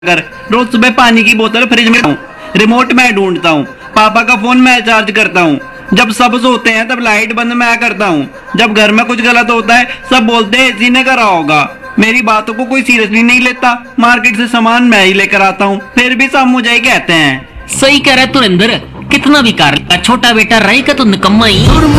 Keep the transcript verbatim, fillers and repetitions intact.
कर रोज सुबह पानी की बोतल फ्रिज में हूँ, रिमोट मैं ढूंढता हूँ, पापा का फोन मैं चार्ज करता हूँ। जब सब सोते हैं तब लाइट बंद मैं करता हूँ। जब घर में कुछ गलत होता है सब बोलते हैं इसी ने करा होगा। मेरी बातों को कोई सीरियसली नहीं लेता। मार्केट से सामान मैं ही लेकर आता हूँ, फिर भी सब मुझे ही कहते हैं। सही कह रहा है तुरिंदर, कितना भी कर छोटा बेटा रही का तो निकम्मा ही।